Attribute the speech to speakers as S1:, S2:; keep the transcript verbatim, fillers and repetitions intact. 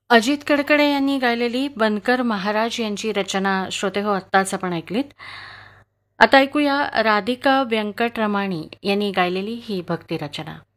S1: अजित कडकडे यांनी गायलेली बनकर महाराज यांची रचना श्रोते हो आत्ताच आपण ऐकलीत. आता ऐकूया राधिका व्यंकटरमाणी यांनी गायलेली ही भक्ती रचना.